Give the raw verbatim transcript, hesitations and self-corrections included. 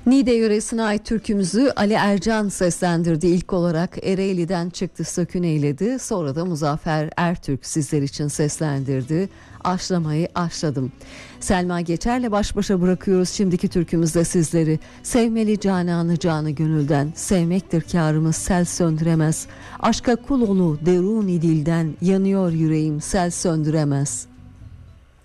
Niğde yöresine ait türkümüzü Ali Ercan seslendirdi. İlk olarak Ereğli'den çıktı sökün eyledi. Sonra da Muzaffer Ertürk sizler için seslendirdi. Aşlamayı aşladım. Selma Geçer'le baş başa bırakıyoruz şimdiki türkümüzde sizleri. Sevmeli cananı canı gönülden, sevmektir kârımız sel söndüremez. Aşka kul olu deruni dilden, yanıyor yüreğim sel söndüremez.